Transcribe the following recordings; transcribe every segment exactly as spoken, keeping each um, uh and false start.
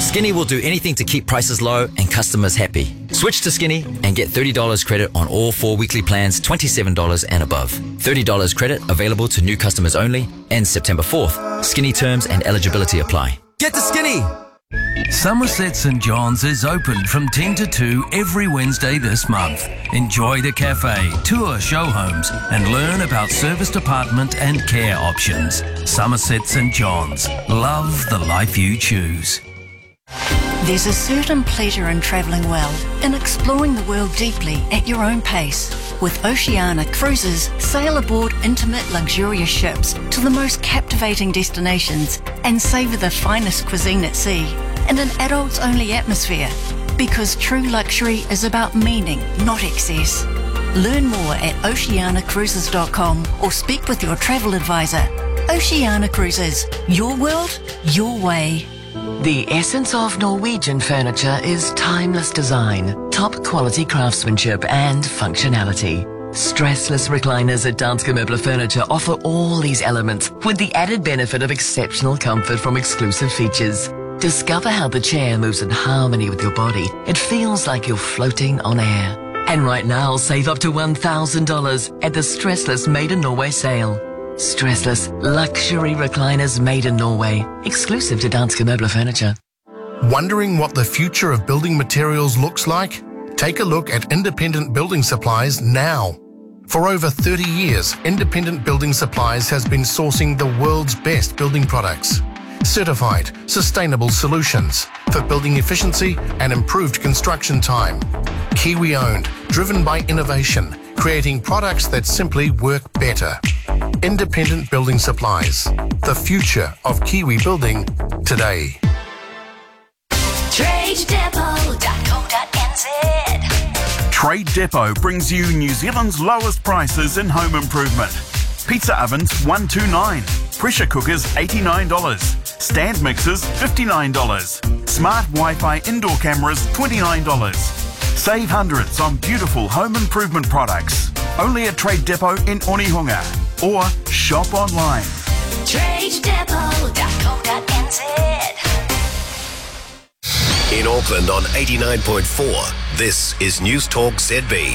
Skinny will do anything to keep prices low and customers happy. Switch to Skinny and get thirty dollars credit on all four weekly plans, twenty-seven dollars and above. thirty dollars credit available to new customers only. Ends September fourth. Skinny terms and eligibility apply. Get to Skinny! Somerset St John's is open from ten to two every Wednesday this month. Enjoy the cafe, tour show homes and learn about service department and care options. Somerset St John's. Love the life you choose. There's a certain pleasure in travelling well, in exploring the world deeply at your own pace. With Oceania Cruises, sail aboard intimate, luxurious ships to the most captivating destinations and savour the finest cuisine at sea in an adults-only atmosphere. Because true luxury is about meaning, not excess. Learn more at oceania cruises dot com or speak with your travel advisor. Oceania Cruises, your world, your way. The essence of Norwegian furniture is timeless design, top quality craftsmanship and functionality. Stressless recliners at Danske Møbler Furniture offer all these elements with the added benefit of exceptional comfort from exclusive features. Discover how the chair moves in harmony with your body. It feels like you're floating on air. And right now, save up to one thousand dollars at the Stressless Made in Norway sale. Stressless luxury recliners made in Norway, exclusive to Danske Møbler Furniture. Wondering what the future of building materials looks like? Take a look at Independent Building Supplies now. For over thirty years, Independent Building Supplies has been sourcing the world's best building products. Certified, sustainable solutions for building efficiency and improved construction time. Kiwi-owned, driven by innovation, creating products that simply work better. Independent Building Supplies, the future of Kiwi building today. trade depot dot co dot n z Trade Depot brings you New Zealand's lowest prices in home improvement. Pizza ovens one hundred twenty-nine dollars, pressure cookers eighty-nine dollars, stand mixers fifty-nine dollars, smart Wi-Fi indoor cameras twenty-nine dollars. Save hundreds on beautiful home improvement products. Only at Trade Depot in Onehunga or shop online. trade depot dot co dot n z In Auckland on eighty-nine point four, this is News Talk Z B.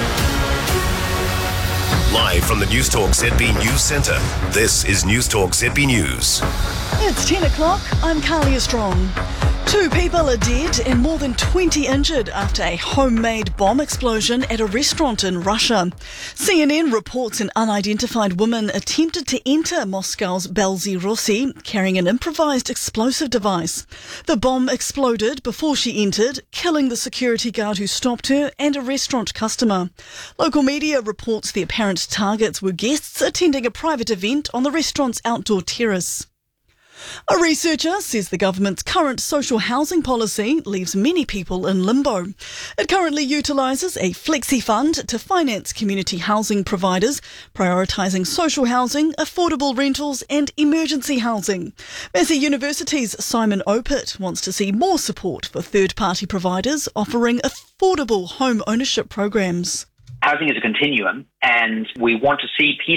Live from the News Talk Z B News Centre, this is News Talk Z B News. It's ten o'clock, I'm Carlia Strong. Two people are dead and more than twenty injured after a homemade bomb explosion at a restaurant in Russia. C N N reports an unidentified woman attempted to enter Moscow's Belzy-Rossi carrying an improvised explosive device. The bomb exploded before she entered, killing the security guard who stopped her and a restaurant customer. Local media reports the apparent targets were guests attending a private event on the restaurant's outdoor terrace. A researcher says the government's current social housing policy leaves many people in limbo. It currently utilises a flexi fund to finance community housing providers, prioritising social housing, affordable rentals and emergency housing. Massey University's Simon Opit wants to see more support for third-party providers offering affordable home ownership programs. Housing is a continuum, and we want to see people